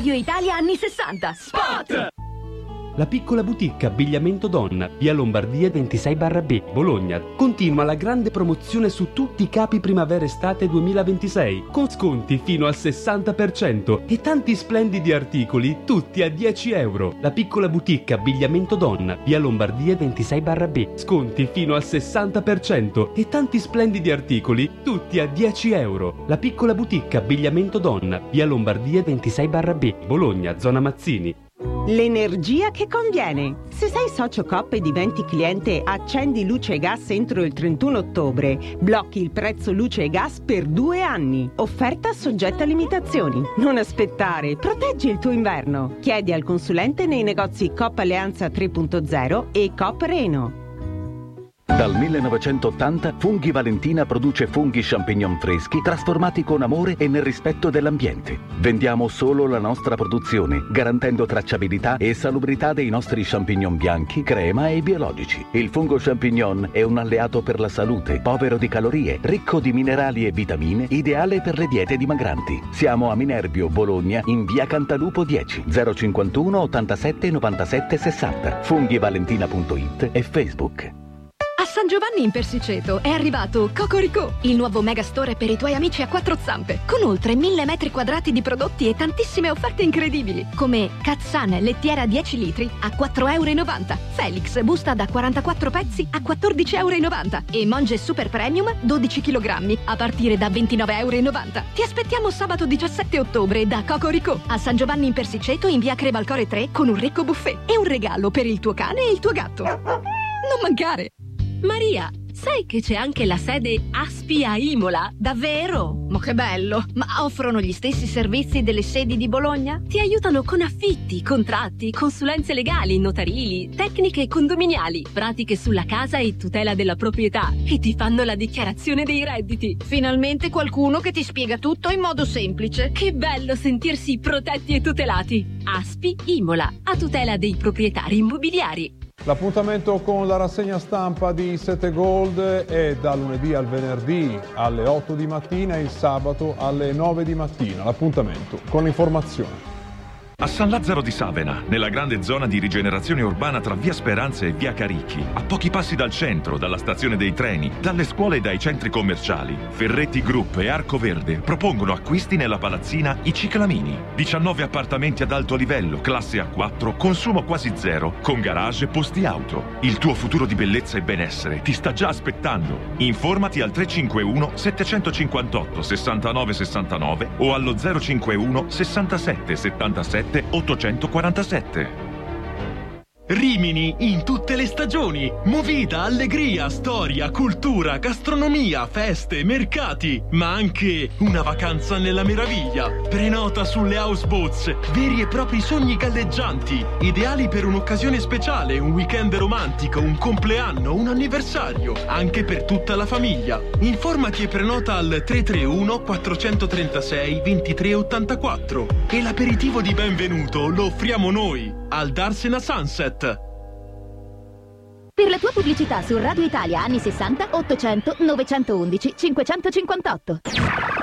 Italia anni 60. Spot! La piccola boutique abbigliamento donna, via Lombardia 26/B, Bologna. Continua la grande promozione su tutti i capi primavera-estate 2026, con sconti fino al 60% e tanti splendidi articoli, tutti a 10 euro. La piccola boutique abbigliamento donna, via Lombardia 26/B, sconti fino al 60% e tanti splendidi articoli, tutti a 10 euro. La piccola boutique abbigliamento donna, via Lombardia 26/B, Bologna, zona Mazzini. L'energia che conviene. Se sei socio Coop e diventi cliente Accendi Luce e Gas entro il 31 ottobre, blocchi il prezzo luce e gas per 2 anni. Offerta soggetta a limitazioni. Non aspettare, proteggi il tuo inverno. Chiedi al consulente nei negozi Coop Alleanza 3.0 e Coop Reno. Dal 1980 Funghi Valentina produce funghi champignon freschi trasformati con amore e nel rispetto dell'ambiente. Vendiamo solo la nostra produzione, garantendo tracciabilità e salubrità dei nostri champignon bianchi, crema e biologici. Il fungo champignon è un alleato per la salute, povero di calorie, ricco di minerali e vitamine, ideale per le diete dimagranti. Siamo a Minerbio, Bologna, in via Cantalupo 10, 051 87 97 60. Funghivalentina.it e Facebook. A San Giovanni in Persiceto è arrivato Cocorico, il nuovo megastore per i tuoi amici a quattro zampe, con oltre 1000 metri quadrati di prodotti e tantissime offerte incredibili, come Katsan lettiera 10 litri a 4,90 €, Felix busta da 44 pezzi a 14,90 € e Monge Super Premium 12 kg a partire da 29,90 €. Ti aspettiamo sabato 17 ottobre da Cocorico, a San Giovanni in Persiceto in via Crevalcore 3 con un ricco buffet e un regalo per il tuo cane e il tuo gatto. Non mancare! Maria, sai che c'è anche la sede ASPI a Imola? Davvero? Ma che bello! Ma offrono gli stessi servizi delle sedi di Bologna? Ti aiutano con affitti, contratti, consulenze legali, notarili, tecniche condominiali, pratiche sulla casa e tutela della proprietà e ti fanno la dichiarazione dei redditi. Finalmente qualcuno che ti spiega tutto in modo semplice. Che bello sentirsi protetti e tutelati! ASPI Imola, a tutela dei proprietari immobiliari. L'appuntamento con la rassegna stampa di 7 Gold è da lunedì al venerdì alle 8 di mattina e il sabato alle 9 di mattina. L'appuntamento con l'informazione. A San Lazzaro di Savena, nella grande zona di rigenerazione urbana tra via Speranza e via Caricchi, a pochi passi dal centro, dalla stazione dei treni, dalle scuole e dai centri commerciali, Ferretti Group e Arco Verde propongono acquisti nella palazzina I Ciclamini. 19 appartamenti ad alto livello, classe A4, consumo quasi zero, con garage e posti auto. Il tuo futuro di bellezza e benessere ti sta già aspettando. Informati al 351 758 69 69 o allo 051 67 77 847. Rimini in tutte le stagioni. Movida, allegria, storia, cultura, gastronomia, feste, mercati, ma anche una vacanza nella meraviglia. Prenota sulle houseboats, veri e propri sogni galleggianti, ideali per un'occasione speciale, un weekend romantico, un compleanno, un anniversario, anche per tutta la famiglia. Informati e prenota al 331 436 2384 e l'aperitivo di benvenuto lo offriamo noi al Darsena Sunset. Per la tua pubblicità su Radio Italia anni 60 800 911 558.